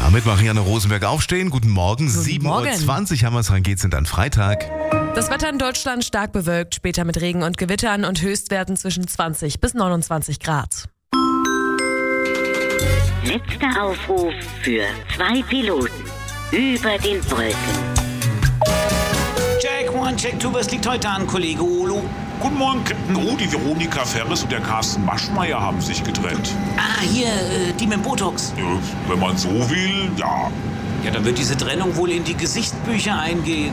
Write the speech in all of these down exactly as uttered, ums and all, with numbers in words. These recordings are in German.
Damit Marianne Rosenberg aufstehen. Guten Morgen. Guten sieben Uhr zwanzig haben wir es dran, geht's in dann Freitag. Das Wetter in Deutschland stark bewölkt, später mit Regen und Gewittern und Höchstwerten zwischen zwanzig bis neunundzwanzig Grad. Letzter Aufruf für zwei Piloten über den Wolken. Check one, check two, was liegt heute an, Kollege Olo? Guten Morgen, Captain O. Die Veronika Ferres und der Carsten Maschmeyer haben sich getrennt. Ah, hier, äh, die mit Botox. Ja, wenn man so will, ja. Ja, dann wird diese Trennung wohl in die Gesichtsbücher eingehen.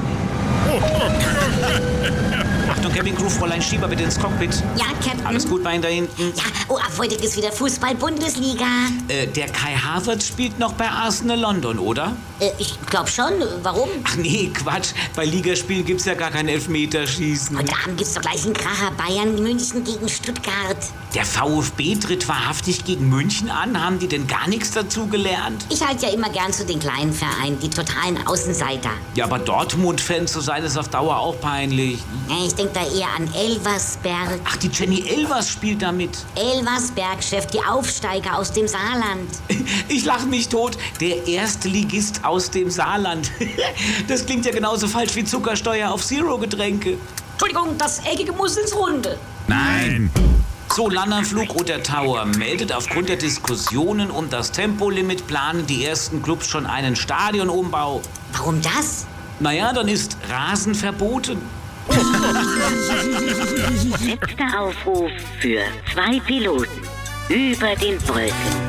Achtung, Cabin Crew, Fräulein Schieber, bitte ins Cockpit. Ja, Captain. Alles gut bei Ihnen da hinten? Ja, oh, ab heute ist wieder Fußball-Bundesliga. Äh, der Kai Havertz spielt noch bei Arsenal London, oder? Äh, ich glaub schon. Warum? Ach nee, Quatsch. Bei Ligaspielen gibt's ja gar kein Elfmeterschießen. Heute Abend gibt's doch gleich einen Kracher. Bayern München gegen Stuttgart. Der VfB tritt wahrhaftig gegen München an. Haben die denn gar nichts dazu gelernt? Ich halte ja immer gern zu den kleinen Vereinen, die totalen Außenseiter. Ja, aber Dortmund-Fan zu sein, ist auf Dauer auch peinlich. Ja, ich denk da eher an Elversberg. Ach, die Jenny Elvers spielt da mit. Elversberg, Chef, die Aufsteiger aus dem Saarland. Ich lach mich tot. Der Erstligist aus dem Saarland. Das klingt ja genauso falsch wie Zuckersteuer auf Zero-Getränke. Entschuldigung, das Eckige muss ins Runde. Nein. So, Landanflug Roter Tower meldet, aufgrund der Diskussionen um das Tempolimit planen die ersten Clubs schon einen Stadionumbau. Warum das? Naja, dann ist Rasen verboten. Letzter Aufruf für zwei Piloten über den Wolken.